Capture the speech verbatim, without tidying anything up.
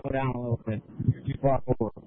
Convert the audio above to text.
slow down a little bit. You're too far forward.